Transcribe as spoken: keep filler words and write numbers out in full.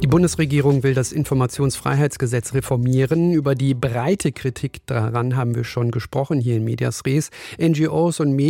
Die Bundesregierung will das Informationsfreiheitsgesetz reformieren. Über die breite Kritik daran haben wir schon gesprochen hier in Medias Res. N G Os und Medien